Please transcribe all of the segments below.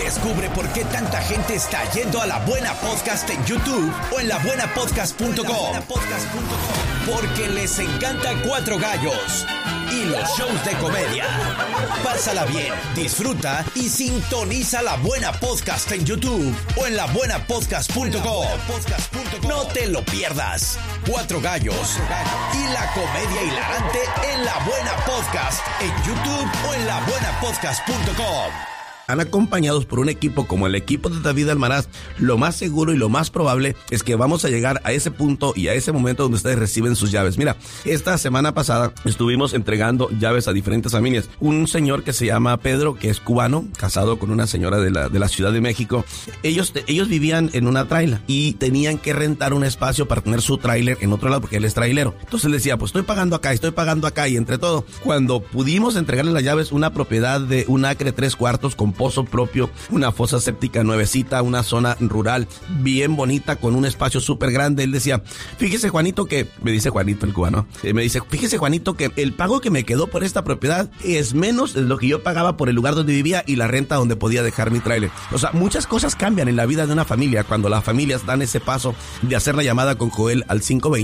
Descubre por qué tanta gente está yendo a La Buena Podcast en YouTube o en labuenapodcast.com. Porque les encanta Cuatro Gallos y los shows de comedia. Pásala bien, disfruta y sintoniza La Buena Podcast en YouTube o en labuenapodcast.com. No te lo pierdas. Cuatro Gallos y la comedia hilarante en La Buena Podcast en YouTube o en labuenapodcast.com. Acompañados por un equipo como el equipo de David Almaraz, lo más seguro y lo más probable es que vamos a llegar a ese punto y a ese momento donde ustedes reciben sus llaves. Mira, esta semana pasada estuvimos entregando llaves a diferentes familias. Un señor que se llama Pedro, que es cubano, casado con una señora de la Ciudad de México. Ellos vivían en una traila y tenían que rentar un espacio para tener su tráiler en otro lado porque él es trailero. Entonces él decía, pues estoy pagando acá y entre todo, cuando pudimos entregarle las llaves, una propiedad de 1 acre 3/4 con pozo propio, una fosa séptica nuevecita, una zona rural bien bonita con un espacio súper grande. Él decía, fíjese Juanito que, me dice Juanito el cubano, me dice, fíjese Juanito que el pago que me quedó por esta propiedad es menos de lo que yo pagaba por el lugar donde vivía y la renta donde podía dejar mi tráiler. O sea, muchas cosas cambian en la vida de una familia cuando las familias dan ese paso de hacer la llamada con Joel al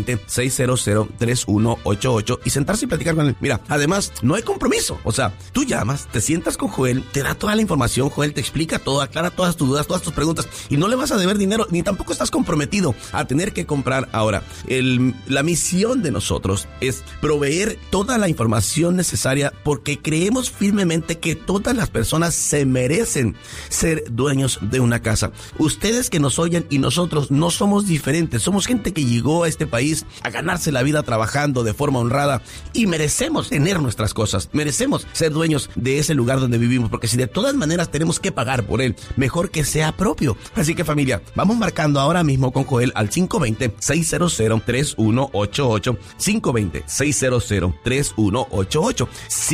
520-600-3188 y sentarse y platicar con él. Mira, además, no hay compromiso. O sea, tú llamas, te sientas con Joel, te da toda la información. Joel te explica todo, aclara todas tus dudas, todas tus preguntas y no le vas a deber dinero ni tampoco estás comprometido a tener que comprar ahora. La misión de nosotros es proveer toda la información necesaria porque creemos firmemente que todas las personas se merecen ser dueños de una casa. Ustedes que nos oyen y nosotros no somos diferentes, somos gente que llegó a este país a ganarse la vida trabajando de forma honrada y merecemos tener nuestras cosas, merecemos ser dueños de ese lugar donde vivimos porque si de todas maneras tenemos que pagar por él, mejor que sea propio. Así que familia, vamos marcando ahora mismo con Joel al 520-600-3188, 520-600-3188,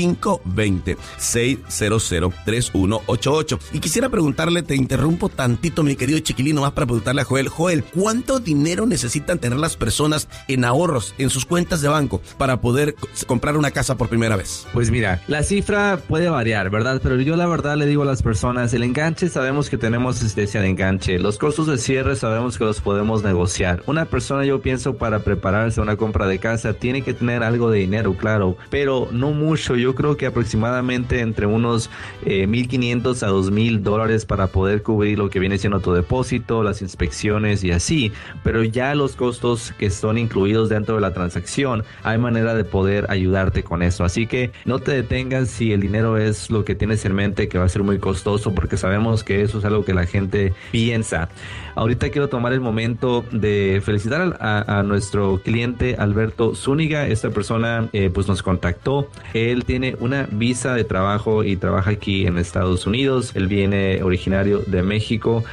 520-600-3188. Y quisiera preguntarle, te interrumpo tantito mi querido chiquilino más para preguntarle a Joel, ¿cuánto dinero necesitan tener las personas en ahorros, en sus cuentas de banco para poder comprar una casa por primera vez? Pues mira, la cifra puede variar, ¿verdad? Pero yo la verdad le digo a las personas, el enganche sabemos que tenemos asistencia de enganche, los costos de cierre sabemos que los podemos negociar. Una persona, yo pienso, para prepararse a una compra de casa tiene que tener algo de dinero, claro, pero no mucho. Yo creo que aproximadamente entre unos $1,500 a $2,000 para poder cubrir lo que viene siendo tu depósito, las inspecciones y así, pero ya los costos que son incluidos dentro de la transacción, hay manera de poder ayudarte con eso. Así que no te detengas si el dinero es lo que tienes en mente, que va a ser muy costoso, porque sabemos que eso es algo que la gente piensa. Ahorita quiero tomar el momento de felicitar a nuestro cliente Alberto Zúñiga. Esta persona pues nos contactó. Él tiene una visa de trabajo y trabaja aquí en Estados Unidos. Él viene originario de México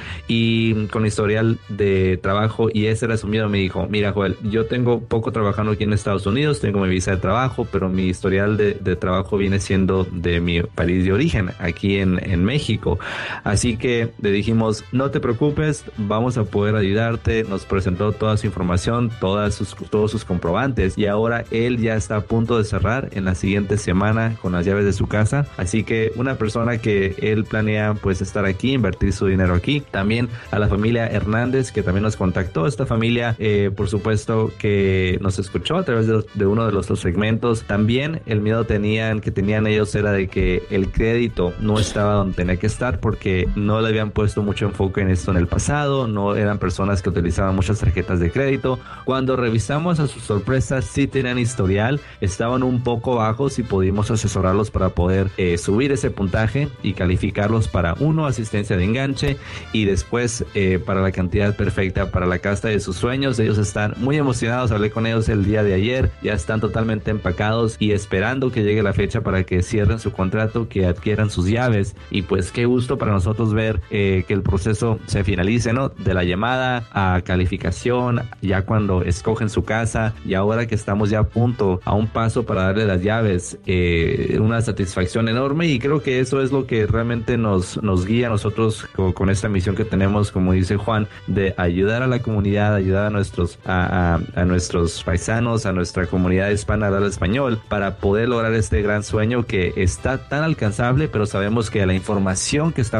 y con historial de trabajo, y ese era su miedo. Me dijo, mira Joel, yo tengo poco trabajando aquí en Estados Unidos, tengo mi visa de trabajo, pero mi historial de trabajo viene siendo de mi país de origen, aquí en México. Así que le dijimos, no te preocupes, vamos a poder ayudarte. Nos presentó toda su información, todos sus comprobantes, y ahora él ya está a punto de cerrar en la siguiente semana con las llaves de su casa. Así que una persona que él planea pues estar aquí, invertir su dinero aquí. También a la familia Hernández, que también nos contactó. Esta familia por supuesto que nos escuchó a través de uno de los segmentos. También el miedo que tenían ellos era de que el crédito no estaba donde tenía que estar porque no le habían puesto mucho enfoque en esto en el pasado, no eran personas que utilizaban muchas tarjetas de crédito. Cuando revisamos, a su sorpresa, sí tenían historial, estaban un poco bajos y pudimos asesorarlos para poder subir ese puntaje y calificarlos para asistencia de enganche, y después para la cantidad perfecta para la casa de sus sueños. Ellos están muy emocionados, hablé con ellos el día de ayer, ya están totalmente empacados y esperando que llegue la fecha para que cierren su contrato, que adquieran sus llaves. Y pues qué gusto para nosotros ver que el proceso se finalice, ¿no? De la llamada a calificación, ya cuando escogen su casa, y ahora que estamos ya a un paso para darle las llaves, una satisfacción enorme. Y creo que eso es lo que realmente nos guía a nosotros con esta misión que tenemos, como dice Juan, de ayudar a la comunidad, ayudar a nuestros paisanos, a nuestra comunidad hispana de habla español, para poder lograr este gran sueño que está tan alcanzable, pero sabemos que la información que está